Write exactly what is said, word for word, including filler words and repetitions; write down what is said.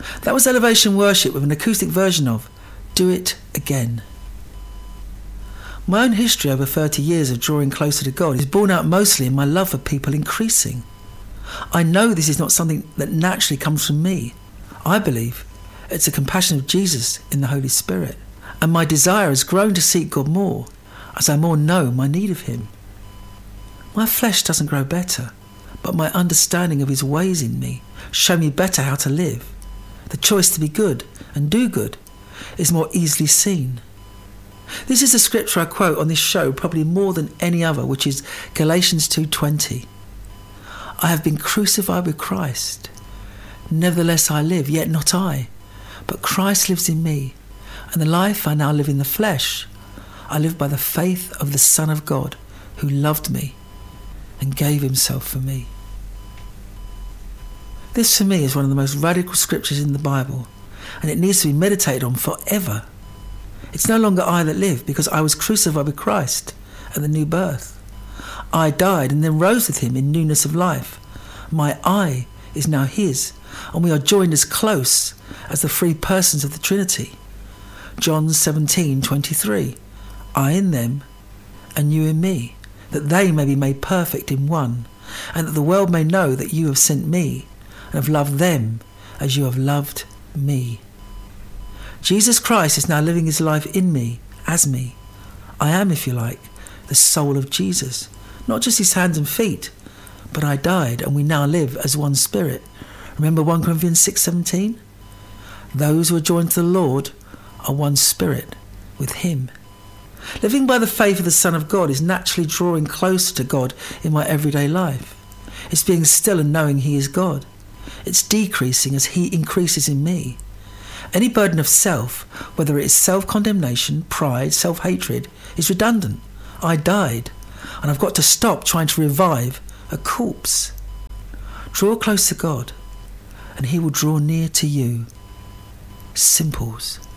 That was Elevation Worship with an acoustic version of Do It Again. My own history over thirty years of drawing closer to God is borne out mostly in my love for people increasing. I know this is not something that naturally comes from me. I believe it's a compassion of Jesus in the Holy Spirit. And my desire has grown to seek God more as I more know my need of him. My flesh doesn't grow better, but my understanding of his ways in me show me better how to live. The choice to be good and do good is more easily seen. This is a scripture I quote on this show probably more than any other, which is Galatians two twenty. I have been crucified with Christ. Nevertheless I live, yet not I, but Christ lives in me. And the life I now live in the flesh, I live by the faith of the Son of God, who loved me and gave himself for me. This for me is one of the most radical scriptures in the Bible, and it needs to be meditated on forever. It's no longer I that live, because I was crucified with Christ at the new birth. I died and then rose with him in newness of life. My I is now his, and we are joined as close as the three persons of the Trinity. John seventeen twenty-three. I in them, and you in me, that they may be made perfect in one, and that the world may know that you have sent me, and have loved them as you have loved me. Jesus Christ is now living his life in me, as me. I am, if you like, the soul of Jesus, not just his hands and feet, but I died and we now live as one spirit. Remember First Corinthians six seventeen? Those who are joined to the Lord are one spirit with him. Living by the faith of the Son of God is naturally drawing closer to God in my everyday life. It's being still and knowing he is God. It's decreasing as he increases in me. Any burden of self, whether it is self-condemnation, pride, self-hatred, is redundant. I died, and I've got to stop trying to revive a corpse. Draw close to God, and he will draw near to you. Simples.